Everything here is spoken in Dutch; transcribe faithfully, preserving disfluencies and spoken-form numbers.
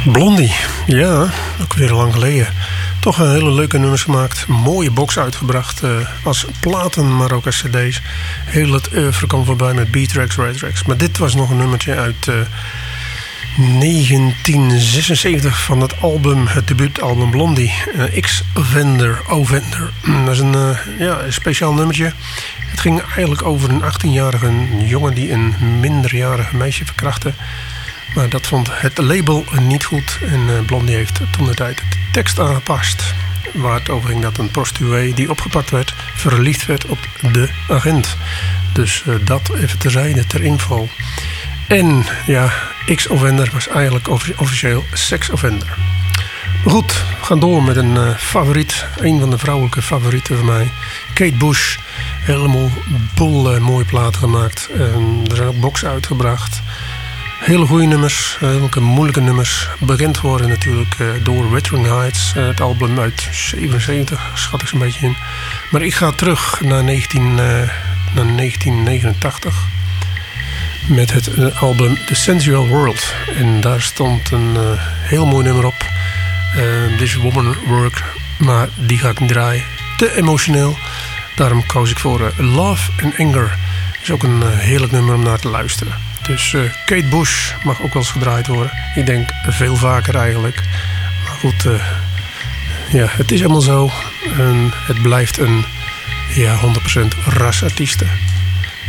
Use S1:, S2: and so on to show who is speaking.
S1: Blondie, ja, ook weer lang geleden. Toch een hele leuke nummers gemaakt. Een mooie box uitgebracht. Uh, als platen, maar ook als cd's. Heel het oeuvre kwam voorbij met B-tracks, Red-tracks. Maar dit was nog een nummertje uit uh, negentien zesenzeventig van het album, het debuutalbum Blondie. Uh, X-Vendor, O-Vendor. Dat is een, uh, ja, een speciaal nummertje. Het ging eigenlijk over een achttienjarige jongen die een minderjarige meisje verkrachtte. Maar dat vond het label niet goed. En uh, Blondie heeft toen de tijd de tekst aangepast. Waar het over ging dat een prostituee die opgepakt werd, verliefd werd op de agent. Dus uh, dat even terzijde, ter info. En ja, X-Offender was eigenlijk officieel Sex-Offender. Maar goed, we gaan door met een uh, favoriet. Een van de vrouwelijke favorieten van mij. Kate Bush. Helemaal boel uh, mooie platen gemaakt. Uh, er zijn ook boxen uitgebracht. Hele goede nummers, ook moeilijke nummers. Bekend worden natuurlijk uh, door Wuthering Heights. Uh, het album uit zevenenzeventig, schat ik zo'n beetje in. Maar ik ga terug naar, negentien, uh, naar negentien negenentachtig. Met het uh, album The Sensual World. En daar stond een uh, heel mooi nummer op. Uh, This Woman Work. Maar die ga ik niet draaien. Te emotioneel. Daarom koos ik voor uh, Love and Anger. Is ook een uh, heerlijk nummer om naar te luisteren. Dus uh, Kate Bush mag ook wel eens gedraaid worden. Ik denk veel vaker eigenlijk. Maar goed, uh, ja, het is helemaal zo. En het blijft een ja, honderd procent rasartieste.